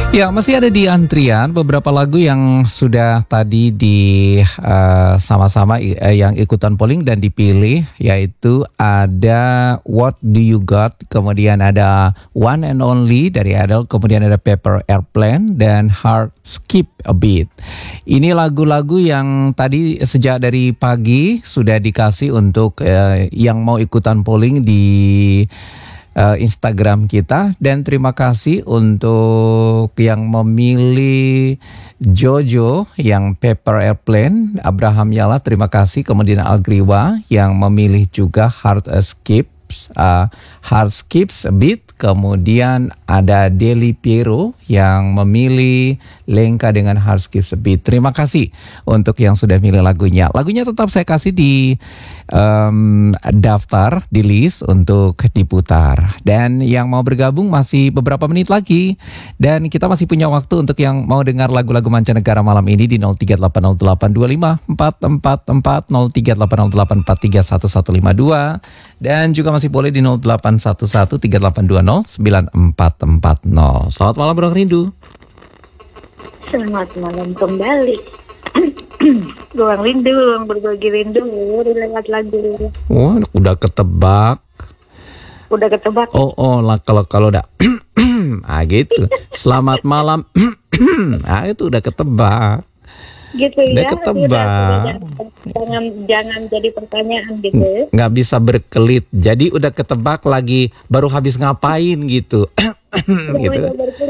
Ya, masih ada di antrian beberapa lagu yang sudah tadi sama-sama yang ikutan polling dan dipilih, yaitu ada What Do You Got, kemudian ada One and Only dari Adele, kemudian ada Paper Airplane dan Heart Skip a Beat. Ini lagu-lagu yang tadi sejak dari pagi sudah dikasih untuk yang mau ikutan polling di Instagram kita, dan terima kasih untuk yang memilih Jojo yang Paper Airplane, Abraham Yala terima kasih, kemudian Algriwa yang memilih juga Heart Skips a Beat, kemudian ada Deli Piero yang memilih Lengka dengan Heart Skips a Beat. Terima kasih untuk yang sudah milih lagunya. Lagunya tetap saya kasih di daftar, di list untuk diputar. Dan yang mau bergabung masih beberapa menit lagi, dan kita masih punya waktu untuk yang mau dengar lagu-lagu mancanegara malam ini di 0380825444, 038084315152, dan juga masih boleh di 081138209440. Selamat malam Bro Rindu. Selamat malam kembali. Ruang rindu, ruang berbagi rindu, lewat lagu. Oh, udah ketebak. Udah ketebak. Oh lah, kalau udah gitu. Selamat malam. Itu udah ketebak. Gitu udah ya. Ketebak. Jangan jadi pertanyaan gitu. Nggak bisa berkelit. Jadi udah ketebak lagi baru habis ngapain gitu. Gitu.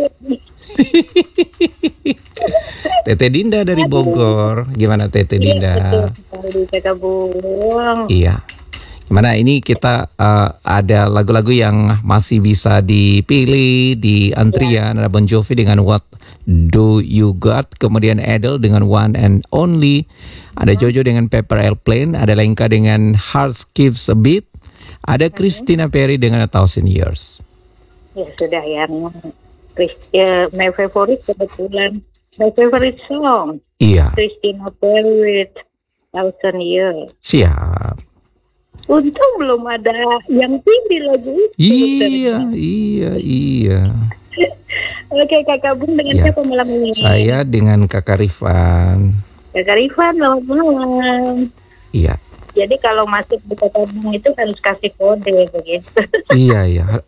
Tete Dinda dari Bogor. Gimana Tete Dinda? Iya. Gimana ini kita ada lagu-lagu yang masih bisa dipilih di antrian. Ada Bon Jovi dengan What Do You Got, kemudian Adele dengan One and Only, ada Jojo dengan Paper Airplane, ada Lenka dengan Heart Skips a Beat, ada Christina Perri dengan A Thousand Years. Ya sudah yang my favorite kebetulan, my favorite song. Iya. Christina Perri with Thousand Years. Siap. Untung belum ada yang tinggi lagu itu. Iya. Oke, Kakak Bung dengan siapa malam ini? Saya dengan Kakak Rifan. Kakak Rifan, selamat malam. Iya. Jadi kalau masuk di Kakak Bung itu harus kasih kode begitu. Iya.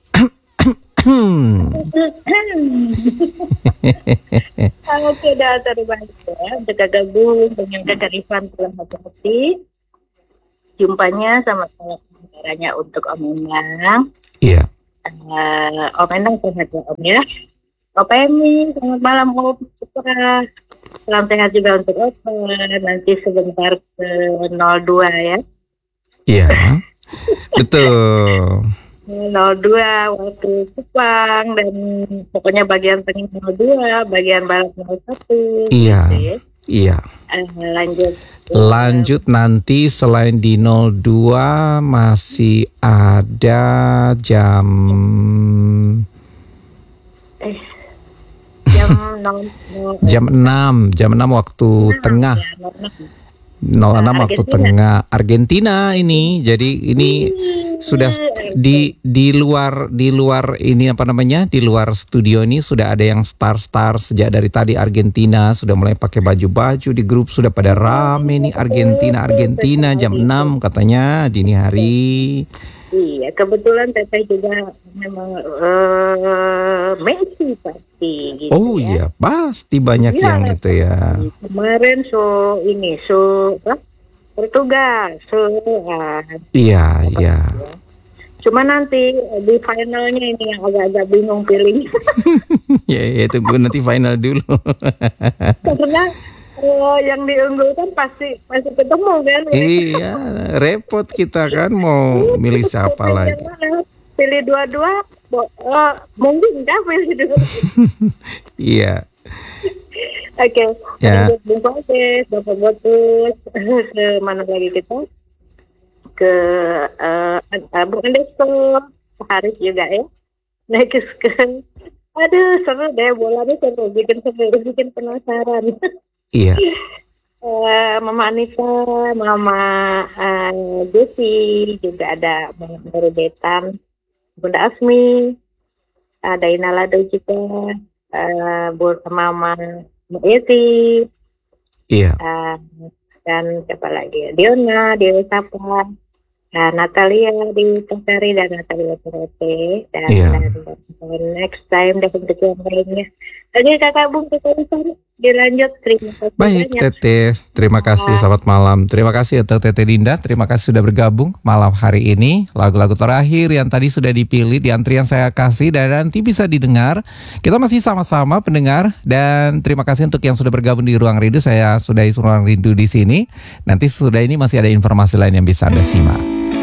Oke, dah terima kasih ya. Untuk Kakak Bung dengan Kakak Rifan selamat hati. Jumpanya sama saudaranya untuk Om Endang. Iya. Om Endang sehat ya Om ya. Opa Emi, selamat malam Om. Salam sehat juga untuk Opa. Nanti sebentar ke 02 ya. Iya. Betul. 02 waktu Kupang, dan pokoknya bagian tengah 02, bagian barat 01. Iya. Gitu ya. Iya. Lanjut nanti selain di 02 masih ada jam 6 waktu tengah. 06 waktu tengah Argentina ini. Jadi ini sudah di luar ini apa namanya? Di luar studio ini sudah ada yang star sejak dari tadi. Argentina sudah mulai pakai baju-baju, di grup sudah pada rame nih Argentina jam 6 katanya dini hari. Iya, kebetulan Teteh juga memang Messi pasti gitu. Oh ya. Iya, pasti banyak yang itu ya. Kemarin Portugal. Iya. Cuma nanti di finalnya ini yang agak-agak bingung pilih. Ya itu nanti final dulu. Karena yang diunggulkan pasti ketemu kan. Iya, repot kita kan mau milih siapa lagi. Pilih dua-dua, mungkin nggak pilih dua. Iya. Oke. Ya. Bung Fades, Bapak Botus, ke mana lagi kita? Ke Bung Andesko, Haris juga ya. Next ke, aduh seru deh, bolanya seru, bikin penasaran. Iya. Mama Anissa, Mama Desi, juga ada Mama Betan, Bunda Asmi, ada Inalado juga, Mama Mbak Yeti, Iya. dan siapa lagi? Diona, Dewi Sapa, Natalia di Pasari dan Natalia Terete dan, Iya. dan next time dan untuk yang lainnya. Oke Kakak Bung kita dilanjut. Terima kasih Baik banyak. Tete, terima kasih, selamat malam. Terima kasih untuk Tete Dinda, terima kasih sudah bergabung malam hari ini. Lagu-lagu terakhir yang tadi sudah dipilih di antrian saya kasih dan nanti bisa didengar. Kita masih sama-sama pendengar dan terima kasih untuk yang sudah bergabung di Ruang Rindu. Saya sudah di Ruang Rindu di sini. Nanti sudah ini masih ada informasi lain yang bisa Anda simak.